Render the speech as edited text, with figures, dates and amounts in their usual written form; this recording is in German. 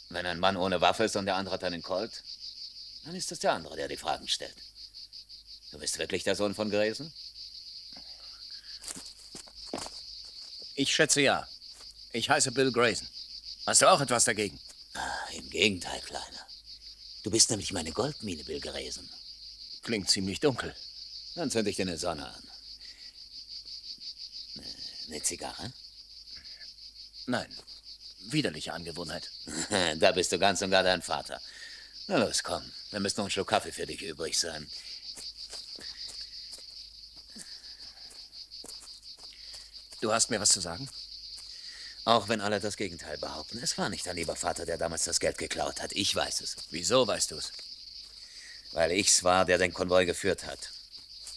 Wenn ein Mann ohne Waffe ist und der andere hat einen Colt, dann ist es der andere, der die Fragen stellt. Du bist wirklich der Sohn von Grayson? Ich schätze ja. Ich heiße Bill Grayson. Hast du auch etwas dagegen? Im Gegenteil, Kleiner. Du bist nämlich meine Goldmine, Bill Grayson. Klingt ziemlich dunkel. Dann zünd ich dir eine Sonne an. Eine Zigarre? Nein. Widerliche Angewohnheit. Da bist du ganz und gar dein Vater. Na los, komm. Da müsste noch ein Schluck Kaffee für dich übrig sein. Du hast mir was zu sagen? Auch wenn alle das Gegenteil behaupten. Es war nicht dein lieber Vater, der damals das Geld geklaut hat. Ich weiß es. Wieso weißt du es? Weil ich's war, der den Konvoi geführt hat.